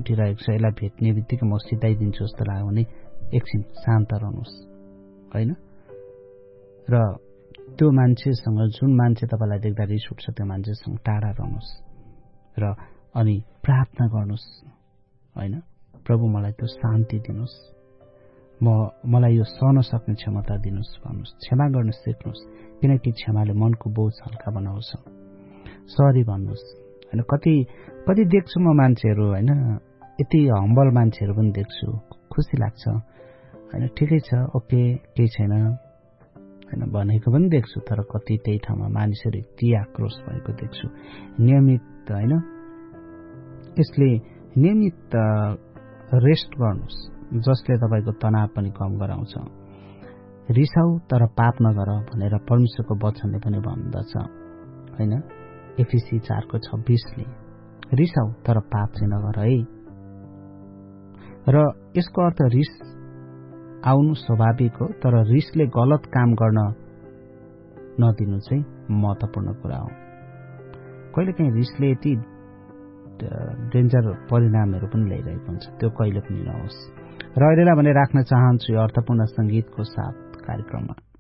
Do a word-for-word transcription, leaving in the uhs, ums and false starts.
उठिरहेको छ, यसलाई भेट्ने बित्तिकै म सिधाइदिन्छु जस्तो लाग्यो भने एकछिन शान्त रहनुहोस् होइन। र त्यो मान्छेसँग, जुन मान्छे तपाईँलाई देख्दा रिस उठ्छ त्यो मान्छेसँग टाढा रहनुहोस् र अनि प्रार्थना गर्नुहोस् होइन। प्रभु मलाई त्यो शान्ति दिनुहोस्, म मलाई यो सहन सक्ने क्षमता दिनुहोस् भन्नुहोस्, क्षमा गर्न सिक्नुहोस्, किनकि क्षमाले मनको बोझ हल्का बनाउँछ। सरी भन्नुहोस् होइन। कति कति देख्छु म मान्छेहरू होइन, यति हम्बल मान्छेहरू पनि देख्छु, खुसी लाग्छ होइन। ठिकै छ, ओके, केही छैन होइन भनेको पनि देख्छु। तर कति त्यही ठाउँमा मानिसहरू यति आक्रोश भएको देख्छु। नियमित होइन, यसले नियमित रेस्ट गर्नुहोस्, जसले तपाईँको तनाव पनि कम गराउँछ। रिसाउ तर पाप नगर भनेर परमेश्वरको वचनले पनि भन्दछ होइन। एफिसी चारको छब्बिसले रिसाउ तर पाप चाहिँ नगर है। र यसको अर्थ रिस आउनु स्वाभाविक हो, तर रिसले गलत काम गर्न नदिनु चाहिँ महत्त्वपूर्ण कुरा हो। कहिलेकाहीँ रिसले यति डेन्जर परिणामहरू पनि ल्याइरहेको हुन्छ, त्यो कहिले पनि नहोस्। र अहिलेलाई भने राख्न चाहन्छु यो अर्थपूर्ण सङ्गीतको साथ कार्यक्रममा।